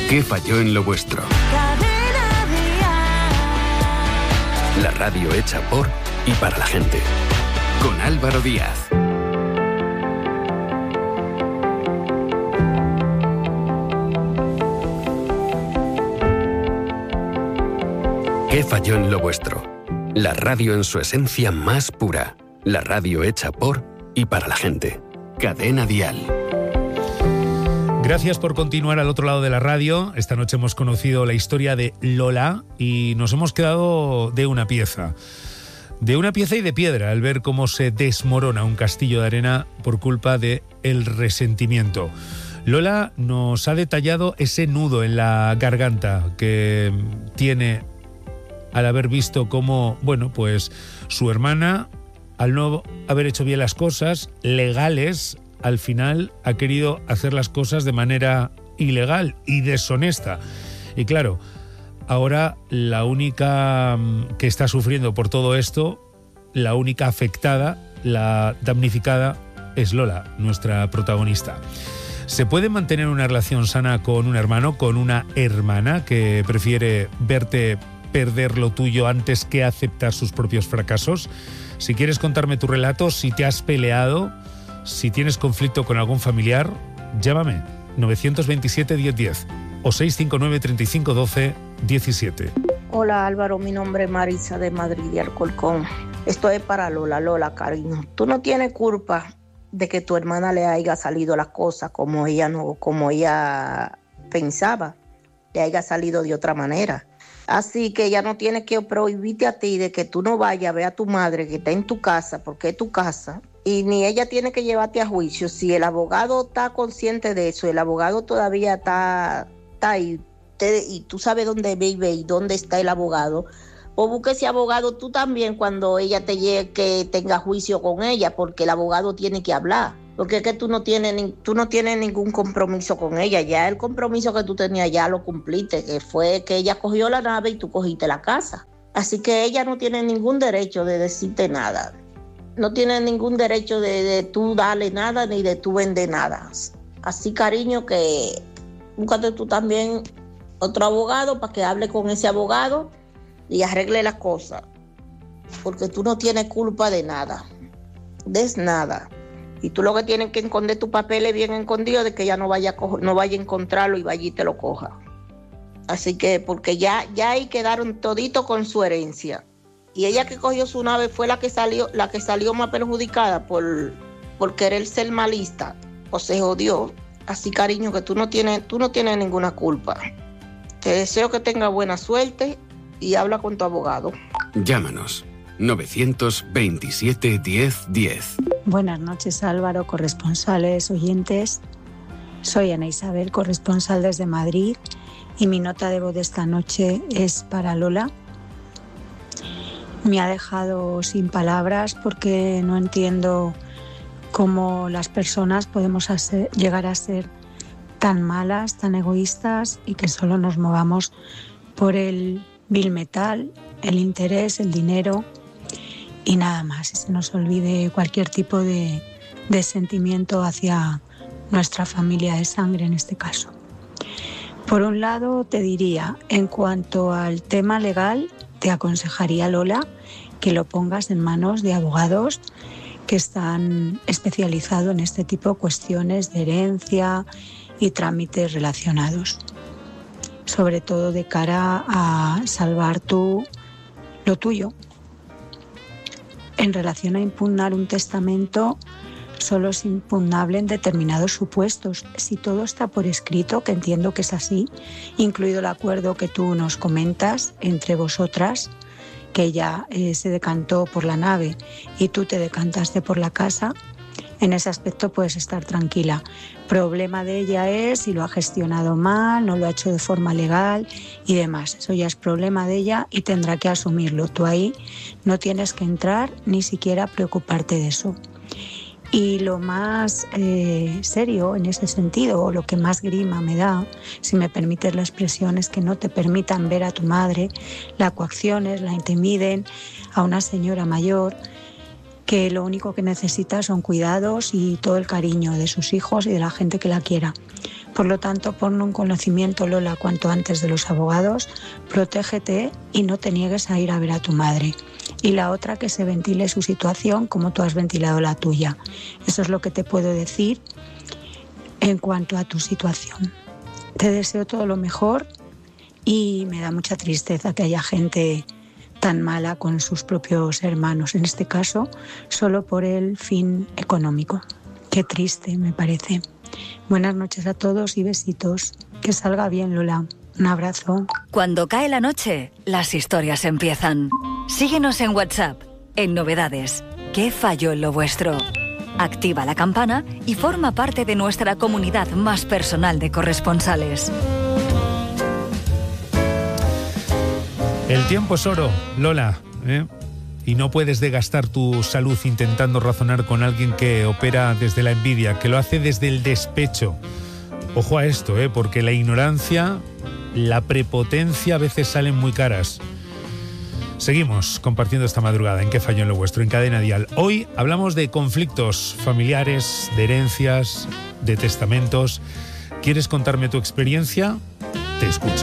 ¿Qué falló en lo vuestro? La radio hecha por y para la gente. Con Álvaro Díaz. ¿Qué falló en lo vuestro? La radio en su esencia más pura. La radio hecha por y para la gente. Cadena Dial. Gracias por continuar al otro lado de la radio. Esta noche hemos conocido la historia de Lola y nos hemos quedado de una pieza. De una pieza y de piedra al ver cómo se desmorona un castillo de arena por culpa del resentimiento. Lola nos ha detallado ese nudo en la garganta que tiene al haber visto cómo, bueno, pues su hermana, al no haber hecho bien las cosas legales, al final ha querido hacer las cosas de manera ilegal y deshonesta. Y claro, ahora la única que está sufriendo por todo esto, la única afectada, la damnificada, es Lola, nuestra protagonista. ¿Se puede mantener una relación sana con un hermano, con una hermana que prefiere verte perder lo tuyo antes que aceptar sus propios fracasos? Si quieres contarme tu relato, si te has peleado, si tienes conflicto con algún familiar, llámame 927 1010 o 659 35 12 17. Hola Álvaro, mi nombre es Marisa de Madrid de Alcorcón. Esto es para Lola. Lola, cariño, tú no tienes culpa de que tu hermana le haya salido las cosas como ella pensaba, le haya salido de otra manera. Así que ella no tiene que prohibirte a ti de que tú no vayas a ver a tu madre que está en tu casa, porque es tu casa. Y ni ella tiene que llevarte a juicio. Si el abogado está consciente de eso, el abogado todavía está ahí, y tú sabes dónde vive y dónde está el abogado, pues busque ese abogado tú también cuando ella te llegue, que tenga juicio con ella, porque el abogado tiene que hablar. Porque es que tú no tienes ningún compromiso con ella. Ya el compromiso que tú tenías ya lo cumpliste, que fue que ella cogió la nave y tú cogiste la casa. Así que ella no tiene ningún derecho de decirte nada. No tiene ningún derecho de tú darle nada ni de tú vender nada. Así, cariño, que búscate tú también otro abogado para que hable con ese abogado y arregle las cosas. Porque tú no tienes culpa de nada. Nada. Y tú lo que tienes que esconder tus papeles bien escondidos de que ella no vaya a encontrarlo y vaya y te lo coja. Así que, porque ya ahí quedaron toditos con su herencia. Y ella que cogió su nave fue la que salió más perjudicada por querer ser malista. O se jodió. Así, cariño, que tú no tienes ninguna culpa. Te deseo que tengas buena suerte y habla con tu abogado. Llámanos 927 1010. Buenas noches, Álvaro, corresponsales, oyentes. Soy Ana Isabel, corresponsal desde Madrid, y mi nota de voz de esta noche es para Lola. Me ha dejado sin palabras porque no entiendo cómo las personas podemos llegar a ser tan malas, tan egoístas y que solo nos movamos por el vil metal, el interés, el dinero y nada más. Y se nos olvide cualquier tipo de sentimiento hacia nuestra familia de sangre en este caso. Por un lado, te diría, en cuanto al tema legal, te aconsejaría, Lola, que lo pongas en manos de abogados que están especializados en este tipo de cuestiones de herencia y trámites relacionados. Sobre todo de cara a salvar lo tuyo. En relación a impugnar un testamento, solo es impugnable en determinados supuestos. Si todo está por escrito, que entiendo que es así, incluido el acuerdo que tú nos comentas entre vosotras, que ella se decantó por la nave y tú te decantaste por la casa, en ese aspecto puedes estar tranquila. Problema de ella es si lo ha gestionado mal, no lo ha hecho de forma legal y demás. Eso ya es problema de ella y tendrá que asumirlo. Tú ahí no tienes que entrar ni siquiera preocuparte de eso. Y lo más serio en ese sentido, o lo que más grima me da, si me permites la expresión, es que no te permitan ver a tu madre, la coacciones, la intimiden, a una señora mayor que lo único que necesita son cuidados y todo el cariño de sus hijos y de la gente que la quiera. Por lo tanto, ponle un conocimiento, Lola, cuanto antes de los abogados, protégete y no te niegues a ir a ver a tu madre. Y la otra, que se ventile su situación como tú has ventilado la tuya. Eso es lo que te puedo decir en cuanto a tu situación. Te deseo todo lo mejor y me da mucha tristeza que haya gente tan mala con sus propios hermanos, en este caso, solo por el fin económico. Qué triste me parece. Buenas noches a todos y besitos. Que salga bien, Lola. Un abrazo. Cuando cae la noche, las historias empiezan. Síguenos en WhatsApp, en Novedades. ¿Qué falló en lo vuestro? Activa la campana y forma parte de nuestra comunidad más personal de corresponsales. El tiempo es oro, Lola, y no puedes desgastar tu salud intentando razonar con alguien que opera desde la envidia, que lo hace desde el despecho. Ojo a esto, porque la ignorancia, la prepotencia a veces salen muy caras. Seguimos compartiendo esta madrugada en ¿Qué falló en lo vuestro? En Cadena Dial. Hoy hablamos de conflictos familiares, de herencias, de testamentos. ¿Quieres contarme tu experiencia? Te escucho.